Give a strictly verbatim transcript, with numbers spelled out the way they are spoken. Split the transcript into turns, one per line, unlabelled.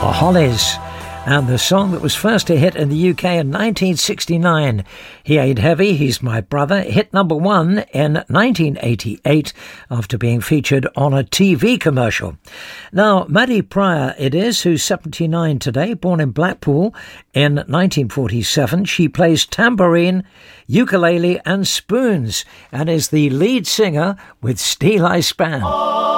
The Hollies. And the song that was first a hit in the U K in nineteen sixty-nine. He Ain't Heavy, He's My Brother, hit number one in nineteen eighty-eight after being featured on a T V commercial. Now, Maddie Pryor it is, who's seventy-nine today, born in Blackpool in nineteen forty-seven. She plays tambourine, ukulele and spoons and is the lead singer with Steel Eye Span.